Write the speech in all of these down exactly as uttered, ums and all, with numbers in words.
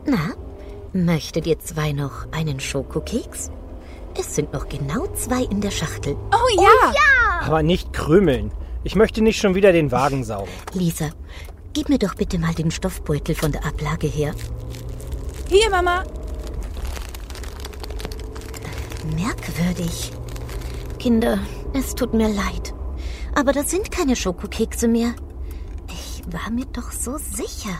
Na, möchtet ihr zwei noch einen Schokokeks? Es sind noch genau zwei in der Schachtel. Oh ja! Oh ja! Aber nicht krümeln. Ich möchte nicht schon wieder den Wagen saugen. Lisa, gib mir doch bitte mal den Stoffbeutel von der Ablage her. Hier, Mama. Merkwürdig. Kinder, es tut mir leid. Aber das sind keine Schokokekse mehr. Ich war mir doch so sicher.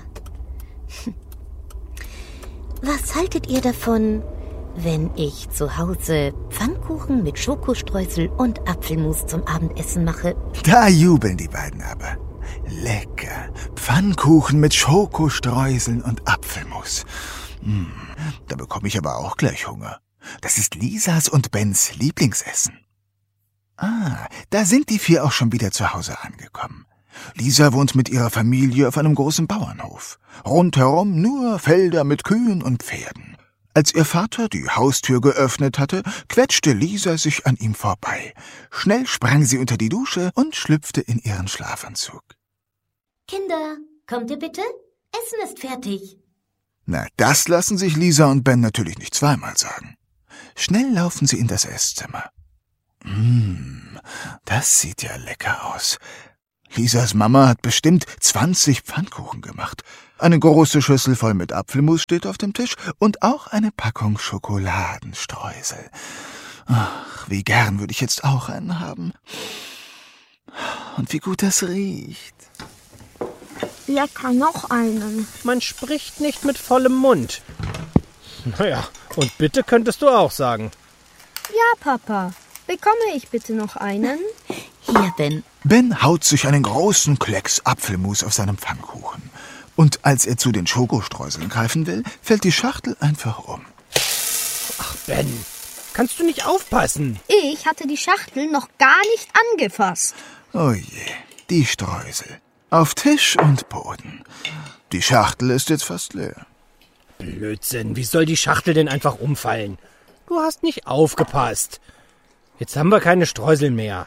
Was haltet ihr davon, wenn ich zu Hause Pfannkuchen mit Schokostreusel und Apfelmus zum Abendessen mache? Da jubeln die beiden aber. Lecker. Pfannkuchen mit Schokostreuseln und Apfelmus. Hm, da bekomme ich aber auch gleich Hunger. Das ist Lisas und Bens Lieblingsessen. Ah, da sind die vier auch schon wieder zu Hause angekommen. Lisa wohnt mit ihrer Familie auf einem großen Bauernhof. Rundherum nur Felder mit Kühen und Pferden. Als ihr Vater die Haustür geöffnet hatte, quetschte Lisa sich an ihm vorbei. Schnell sprang sie unter die Dusche und schlüpfte in ihren Schlafanzug. Kinder, kommt ihr bitte? Essen ist fertig. Na, das lassen sich Lisa und Ben natürlich nicht zweimal sagen. Schnell laufen sie in das Esszimmer. Mmh, das sieht ja lecker aus. Lisas Mama hat bestimmt zwanzig Pfannkuchen gemacht. Eine große Schüssel voll mit Apfelmus steht auf dem Tisch und auch eine Packung Schokoladenstreusel. Ach, wie gern würde ich jetzt auch einen haben. Und wie gut das riecht. Lecker, noch einen. Man spricht nicht mit vollem Mund. Naja, und bitte könntest du auch sagen. Ja, Papa. Bekomme ich bitte noch einen? Hier, Ben. Ben haut sich einen großen Klecks Apfelmus auf seinem Pfannkuchen. Und als er zu den Schokostreuseln greifen will, fällt die Schachtel einfach um. Ach, Ben, kannst du nicht aufpassen? Ich hatte die Schachtel noch gar nicht angefasst. Oh je, die Streusel. Auf Tisch und Boden. Die Schachtel ist jetzt fast leer. Blödsinn, wie soll die Schachtel denn einfach umfallen? Du hast nicht aufgepasst. Jetzt haben wir keine Streusel mehr.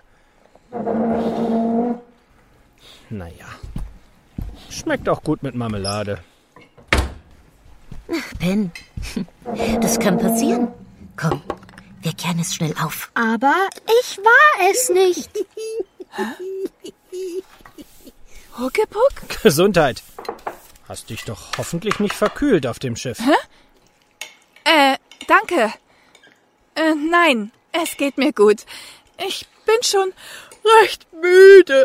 Naja, schmeckt auch gut mit Marmelade. Ach, Ben, das kann passieren. Komm, wir kehren es schnell auf. Aber ich war es nicht. Huckepuck? Gesundheit. Hast dich doch hoffentlich nicht verkühlt auf dem Schiff. Hä? Äh, danke. Äh, nein, es geht mir gut. Ich bin schon recht müde.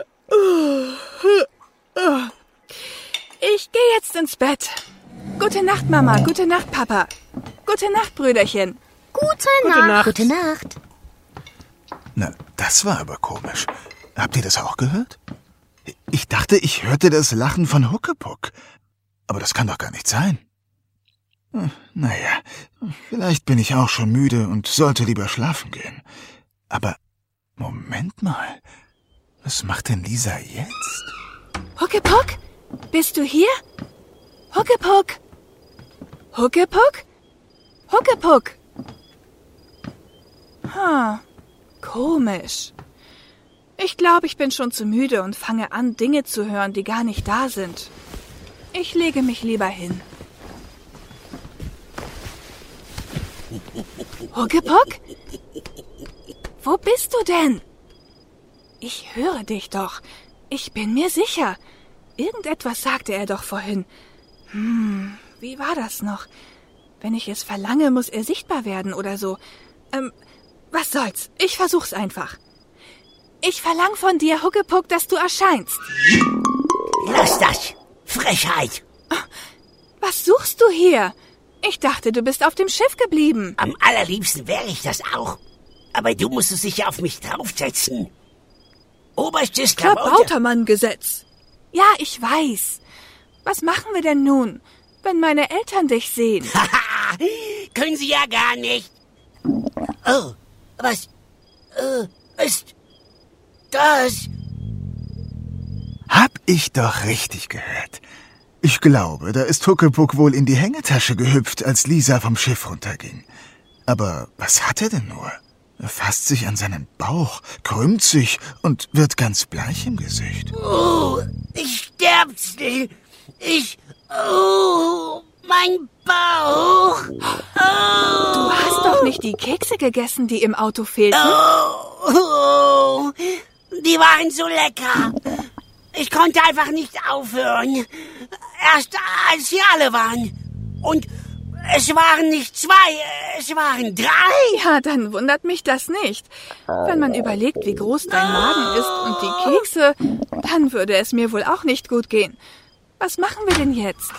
Ich gehe jetzt ins Bett. Gute Nacht, Mama. Gute Nacht, Papa. Gute Nacht, Brüderchen. Gute, Gute Nacht. Nacht. Gute Nacht. Na, das war aber komisch. Habt ihr das auch gehört? Ich dachte, ich hörte das Lachen von Huckepuck. Aber das kann doch gar nicht sein. Hm, naja, vielleicht bin ich auch schon müde und sollte lieber schlafen gehen. Aber Moment mal. Was macht denn Lisa jetzt? Huckepuck? Bist du hier? Huckepuck? Huckepuck? Huckepuck? Ha, komisch. Ich glaube, ich bin schon zu müde und fange an, Dinge zu hören, die gar nicht da sind. Ich lege mich lieber hin. Huckepuck? Wo bist du denn? Ich höre dich doch. Ich bin mir sicher. Irgendetwas sagte er doch vorhin. Hm, wie war das noch? Wenn ich es verlange, muss er sichtbar werden oder so. Ähm, was soll's? Ich versuch's einfach. Ich verlang von dir, Huckepuck, dass du erscheinst. Lass das! Frechheit! Was suchst du hier? Ich dachte, du bist auf dem Schiff geblieben. Am allerliebsten wäre ich das auch. Aber du musst es sicher auf mich draufsetzen. Oberstes Klabautermann-Gesetz. Ja, ich weiß. Was machen wir denn nun, wenn meine Eltern dich sehen? Haha, können sie ja gar nicht. Oh, was äh, ist das? Hab ich doch richtig gehört. Ich glaube, da ist Huckepuck wohl in die Hängetasche gehüpft, als Lisa vom Schiff runterging. Aber was hat er denn nur? Er fasst sich an seinen Bauch, krümmt sich und wird ganz bleich im Gesicht. Oh, ich sterb still. Ich... Oh, mein mein Bauch. Oh. Du hast doch nicht die Kekse gegessen, die im Auto fehlten? Oh, oh, die waren so lecker. Ich konnte einfach nicht aufhören. Erst als sie alle waren. Und es waren nicht zwei, es waren drei. Ja, dann wundert mich das nicht. Wenn man überlegt, wie groß dein Magen ist und die Kekse, dann würde es mir wohl auch nicht gut gehen. Was machen wir denn jetzt?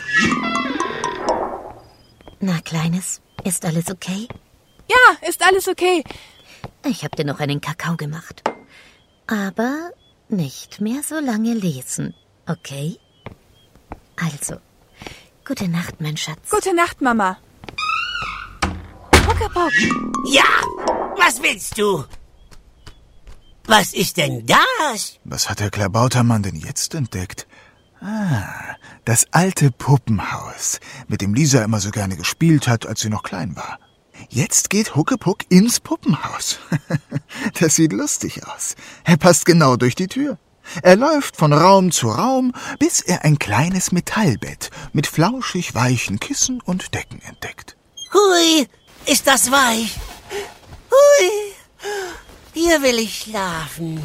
Na, Kleines, ist alles okay? Ja, ist alles okay. Ich habe dir noch einen Kakao gemacht. Aber nicht mehr so lange lesen, okay? Also, gute Nacht, mein Schatz. Gute Nacht, Mama. Huckepuck. Ja, was willst du? Was ist denn das? Was hat der Klabautermann denn jetzt entdeckt? Ah, das alte Puppenhaus, mit dem Lisa immer so gerne gespielt hat, als sie noch klein war. Jetzt geht Huckepuck ins Puppenhaus. Das sieht lustig aus. Er passt genau durch die Tür. Er läuft von Raum zu Raum, bis er ein kleines Metallbett mit flauschig weichen Kissen und Decken entdeckt. Hui, ist das weich. Hui, hier will ich schlafen.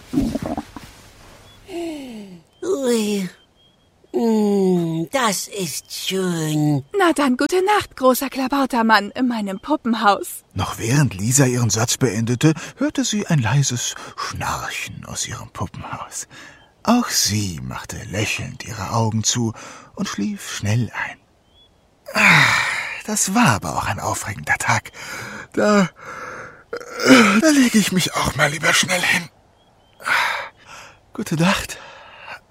Hui, mm, das ist schön. Na dann, gute Nacht, großer Klabautermann in meinem Puppenhaus. Noch während Lisa ihren Satz beendete, hörte sie ein leises Schnarchen aus ihrem Puppenhaus. Auch sie machte lächelnd ihre Augen zu und schlief schnell ein. Ah, das war aber auch ein aufregender Tag. Da, da lege ich mich auch mal lieber schnell hin. Gute Nacht.